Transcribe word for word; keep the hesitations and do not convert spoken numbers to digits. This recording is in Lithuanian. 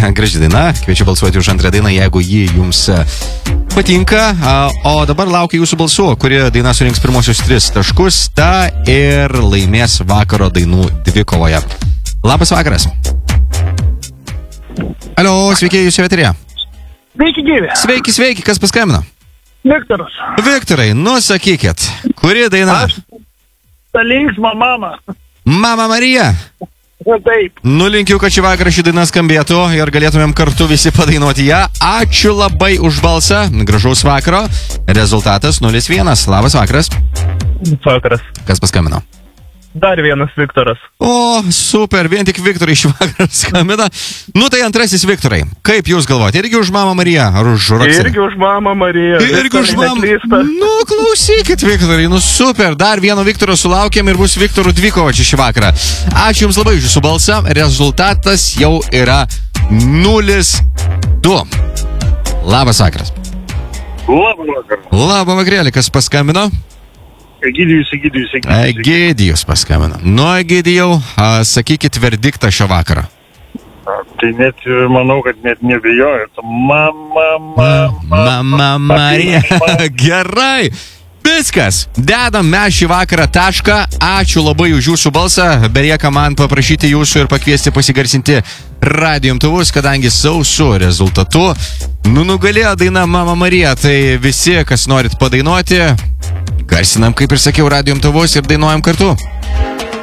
graži daina. Kviečiu balsuoti už antrą dainą, jeigu ji jums patinka. O dabar laukia jūsų balsų, kuri daina surinks pirmosius tris taškus, ta ir laimės vakaro dainų dvikovoje. Labas vakaras. Alio, sveiki, jūs jau eteryje. Sveiki, gyvi. Sveiki, sveiki, kas paskambino? Viktoras. Viktorai, nusakykit, kuri daina? Aš ta linksma mama. Mama Marija. Taip. Nulinkiu, kad šį vakarą ši daina skambėtų ir galėtumėm kartu visi padainuoti ją. Ačiū labai už balsą. Gražaus vakaro. Rezultatas nulis vienas. Labas vakaras. Vakaras. Kas paskambino? Dar vienas Viktoras. O, super, vien tik Viktorai šį vakarą skambina. Nu tai antrasis Viktorai. Kaip jūs galvojate? Irgi už Mamą Mariją ar už Roxanę? Irgi už Mamą Mariją. Irgi už Mamą. Nu, klausykit, Viktorai, nu super. Dar vieno Viktoro sulaukėm ir bus Viktorų dvikova čia šį vakarą. Ačiū jums labai už jūsų balsą. Rezultatas jau yra nulis du. Labas vakaras. Labą vakarą. Labą vakarėlį, kas paskambino? Egidijus, Egidijus, Egidijus. Egidijus paskambino. Nu, Egidijau, sakykit verdiktą šio vakarą. Tai net, manau, kad net nebijojot. Mama, mama, Mama Marija. Gerai. Viskas. Dedam mes šį vakarą tašką. Ačiū labai už jūsų balsą. Belieka man paprašyti jūsų ir pakviesti pasigarsinti radijo imtuvus, kadangi sausu rezultatu nu nugalėjo daina Mama Marija. Tai visi, kas norit padainuoti, garsinam, kaip ir sakiau, radijo imtuvus ir dainuojam kartu.